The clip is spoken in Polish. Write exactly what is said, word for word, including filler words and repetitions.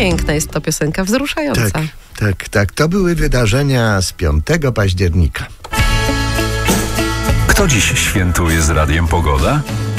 Piękna jest to piosenka, wzruszająca. Tak, tak, tak. To były wydarzenia z piątego października. Kto dziś świętuje z Radiem Pogoda?